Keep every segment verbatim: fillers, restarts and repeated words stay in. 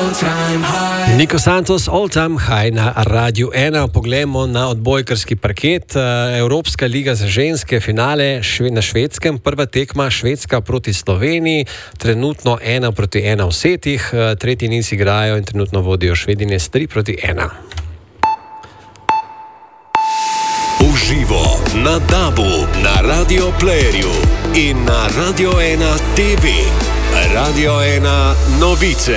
Niko Santos, All Time High na Radiu ena. Poglejmo na odbojkarski parket. Evropska liga za ženske, finale na Švedskem. Prva tekma Švedska proti Sloveniji. Trenutno ena proti ena v setih. Tretji niz igrajo in trenutno vodijo Švedine s tri proti ena. Uživo na Dabu, na Radio Playerju in na Radio ena T V. Radio ena novice.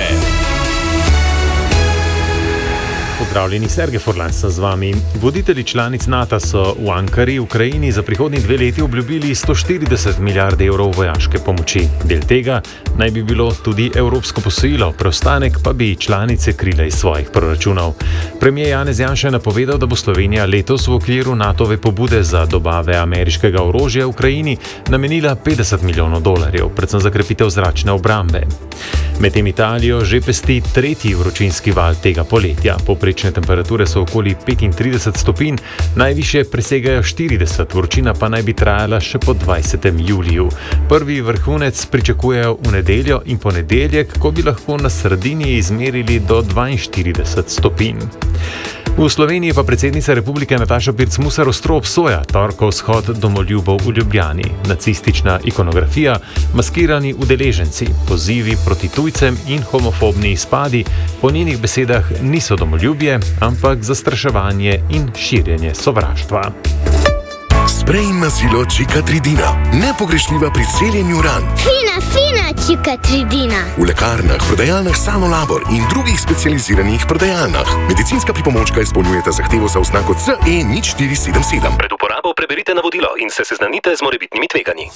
Pozdravljeni, Sergej Furlan sem z vami. Voditelji članic NATO so v Ankari, Ukrajini, za prihodnji dve leti obljubili sto štirideset milijard evrov vojaške pomoči. Del tega naj bi bilo tudi evropsko posojilo, preostanek pa bi članice krile iz svojih proračunov. Premier Janez Janša je napovedal, da bo Slovenija letos v okviru NATOve pobude za dobave ameriškega orožja v Ukrajini namenila petdeset milijonov dolarjev, predvsem za krepitev zračne obrambe. Medtem Italijo že pesti tretji vročinski val tega poletja. Povprečne temperature so okoli petintrideset stopinj, najvišje presegajo štirideset, vročina pa naj bi trajala še po dvajsetem juliju. Prvi vrhunec pričakujejo v nedeljo in ponedeljek, ko bi lahko na Sardiniji izmerili do dvainštirideset stopinj. V Sloveniji pa predsednica republike Nataša Pirc Musar ostro obsoja torkov shod domoljubov v Ljubljani. Nacistična ikonografija, maskirani udeleženci, pozivi proti tujcem in homofobni izpadi po njenih besedah niso domoljubje, ampak zastraševanje in širjenje sovraštva. Sprej mazilo Čikatridina, nepogrešljiva pri celjenju ran. Fina, fina Čikatridina. V lekarnah, prodajalnah Sanolabor in drugih specializiranih prodajalnah. Medicinska pripomočka izpolnjujeta zahtevo za oznako C E nič štiri sedem sedem. Pred uporabo preberite navodilo in se seznanite z morebitnimi tveganji.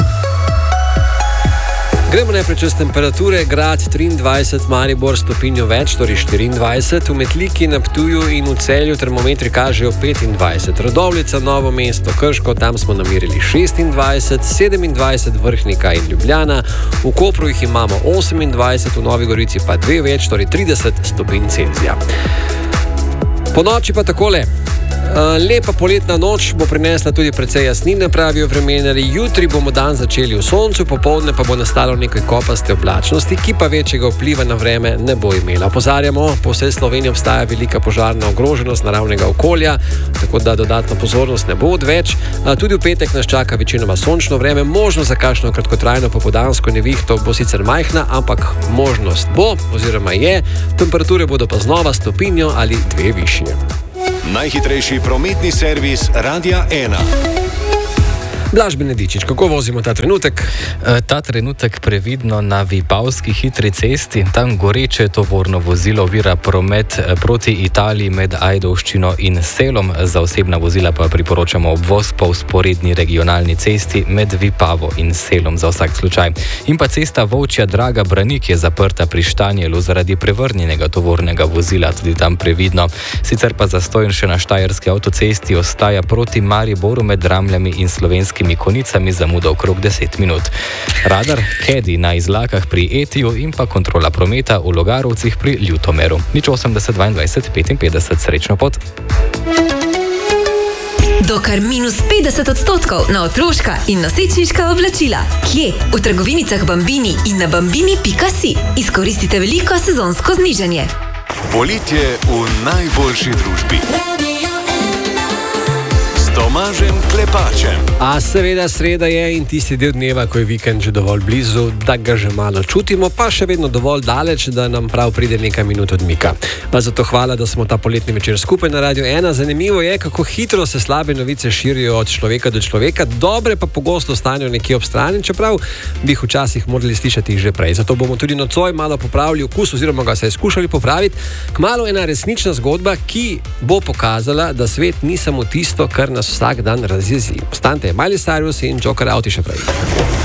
Gremo najprej čez temperature. Grad triindvajset, Maribor stopinjo več, torej štiriindvajset, v Metliki, na Ptuju in v Celju termometri kažejo petindvajset. Radovljica, Novo mesto, Krško, tam smo namerili šestindvajset, sedemindvajset Vrhnika in Ljubljana, v Kopru jih imamo osemindvajset, v Novi Gorici pa dve več, torej trideset stopinj Celzija. Po noči pa takole. Lepa poletna noč bo prinesla tudi precej jasnine, pravijo vremenarji. Jutri bomo dan začeli v soncu, popoldne pa bo nastalo nekaj kopaste oblačnosti, ki pa večjega vpliva na vreme ne bo imela. Opozarjamo, po vsej Sloveniji obstaja velika požarna ogroženost naravnega okolja, tako da dodatna pozornost ne bo odveč. Tudi v petek nas čaka večinoma sončno vreme, možnost za kakšno kratkotrajno popoldansko nevihto bo sicer majhna, ampak možnost bo oziroma je. Temperature bodo pa znova stopinjo ali dve višje. Najhitrejši prometni servis Radia ena. Blaž Benedičič, kako vozimo ta trenutek? Ta trenutek previdno na Vipavski hitri cesti. Tam goreče tovorno vozilo ovira promet proti Italiji med Ajdovščino in Selom. Za osebna vozila pa priporočamo obvoz po vzporedni regionalni cesti med Vipavo in Selom za vsak slučaj. In pa cesta Volčja Draga Branik je zaprta pri Štanjelu zaradi prevrnjenega tovornega vozila, tudi tam previdno. Sicer pa zastojen še na Štajerski avtocesti ostaja proti Mariboru med Ramljami in Slovenskimi Konicami zamuda okrog deset minut. Radar Kedi na Izlakah pri Etiju in pa kontrola prometa v Logarovcih pri Ljutomeru. nič osemdeset dvaindvajset petinpetdeset, srečno pot. Do kar minus petdeset odstotkov na otroška in nosečniška oblačila. Kje? V trgovinicah Bambini in na bambini pika si. Izkoristite veliko sezonsko znižanje. Poletje v najboljši družbi. Tomažem Klepačem. A seveda sreda je in tisti del dneva, ko je vikend že dovolj blizu, da ga že malo čutimo, pa še vedno dovolj daleč, da nam prav pride nekaj minut odmika. Pa zato hvala, da smo ta poletni večer skupaj na Radiu ena. Zanimivo je, kako hitro se slabe novice širijo od človeka do človeka, dobre pa pogosto ostanejo nekje ob strani, čeprav bi jih včasih morali slišati že prej. Zato bomo tudi nocoj malo popravili okus oziroma ga se skušali popraviti. Kmalu ena resnična zgodba, ki bo pokazala, da svet ni samo tisto, kar nas vsak dan razjezi. Ostanite, Miley Cyrus in Joker Auti še prej.